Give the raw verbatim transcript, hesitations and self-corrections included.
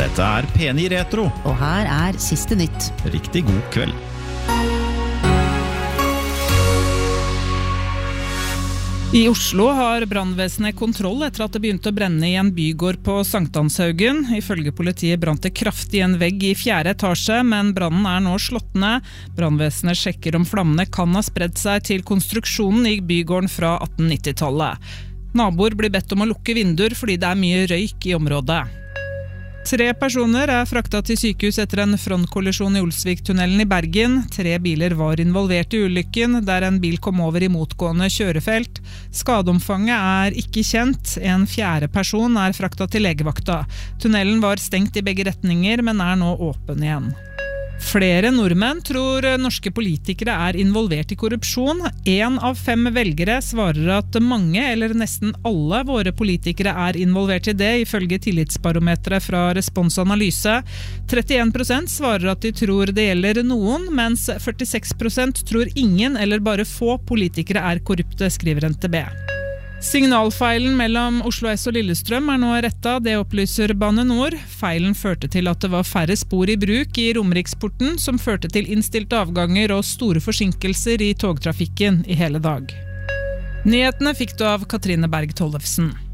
Dette er P ni Retro. Og her er siste nytt. Riktig god kveld. I Oslo har brannvesenet kontroll etter at det begynte å brenne i en bygård på Sankthanshaugen. Ifølge politiet brant det kraftig i en vegg i fjerde etasje, men brannen er nå slått ned. Brannvesenet sjekker om flammene kan ha spredd seg til konstruksjonen i bygården fra atten nittitallet. Naboer blir bedt om å lukke vinduer fordi det er mye røyk i området. Tre personer er fraktet til sykehus etter en frontkollisjon i Olsvik-tunnelen i Bergen. Tre biler var involvert i ulykken, der en bil kom over i motgående kjørefelt. Skadeomfanget er ikke kjent. En fjerde person er fraktet til legevakta. Tunnelen var stengt i begge retninger, men er nå åpen igjen. Flere nordmenn tror norske politikere er involvert i korrupsjon. En av fem velgere svarer at mange, eller nesten alle våre politikere er involvert i det, ifølge tillitsbarometeret fra Respons Analyse. trettien prosent svarer at de tror det gjelder noen, mens førtiseks prosent tror ingen eller bare få politikere er korrupte, skriver N T B. Signalfeilen mellom Oslo S og Lillestrøm er nå rettet, det opplyser Bane Nor. Feilen førte til at det var færre spor i bruk i Romeriksporten, som førte til innstilte avganger og store forsinkelser i togtrafikken i hele dag. Nyhetene fikk du av Katrine Berg Tollefsen.